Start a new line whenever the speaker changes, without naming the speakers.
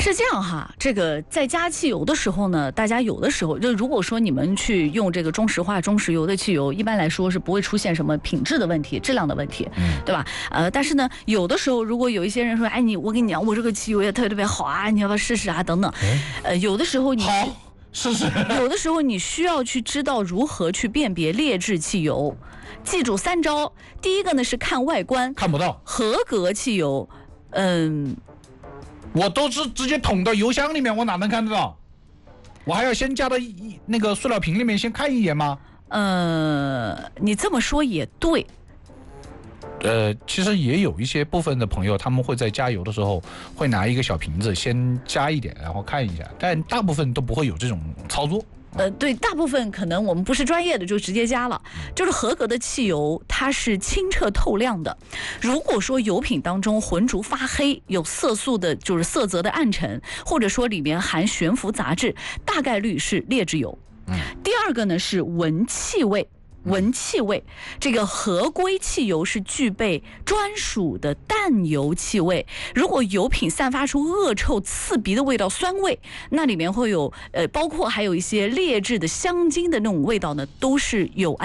是这样哈，这个在加汽油的时候呢，大家有的时候就如果说你们去用这个中石化、中石油的汽油，一般来说是不会出现什么品质的问题、质量的问题，对吧？但是呢，有的时候如果有一些人说，哎，我跟你讲，我这个汽油也特别好啊，你要不要试试啊？等等，有的时候你
好试试，
有的时候你需要去知道如何去辨别劣质汽油，记住3招。第一个呢是看外观，
看不到，
合格汽油，
我都是直接捅到油箱里面，我哪能看得到？我还要先加到那个塑料瓶里面先看一眼吗？
你这么说也对。
其实也有一些部分的朋友，他们会在加油的时候会拿一个小瓶子先加一点，然后看一下，但大部分都不会有这种操作。
对，大部分可能我们不是专业的就直接加了。就是合格的汽油，它是清澈透亮的。如果说油品当中浑浊发黑，有色素的，就是色泽的暗沉，或者说里面含悬浮杂质，大概率是劣质油。第二个呢是闻气味。这个合规汽油是具备专属的淡油气味。如果油品散发出恶臭、刺鼻的味道、酸味，那里面会有包括还有一些劣质的香精的那种味道呢，都是有